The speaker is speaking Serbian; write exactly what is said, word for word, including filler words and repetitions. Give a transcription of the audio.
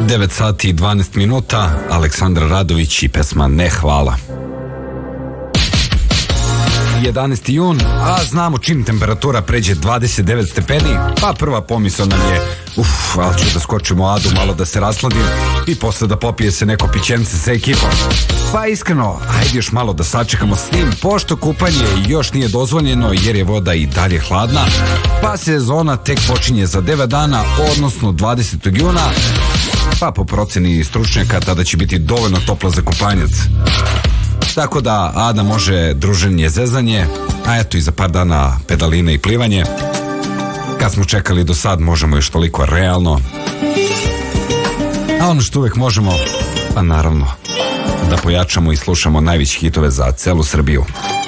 devet sati i dvanaest minuta, Aleksandar Radović i pesma Ne hvala. jedanaesti jun, a znamo čim temperatura pređe dvadeset devet stepeni, pa prva pomisao nam je uf, ali ću da skočim u Adu, malo da se rasladim i posle da popije se neko pićence sa ekipom. Pa iskreno, ajde još malo da sačekamo s tim, pošto kupanje još nije dozvoljeno jer je voda i dalje hladna, pa sezona tek počinje za devet dana, odnosno dvadesetog juna, pa po proceni stručnjaka tada će biti dovoljno toplo za kupanjac. Tako da Ada može druženje, zezanje, a eto i za par dana pedaline i plivanje. Kad smo čekali do sad, možemo još toliko realno. A ono što uvek možemo, pa naravno, da pojačamo i slušamo najveće hitove za celu Srbiju.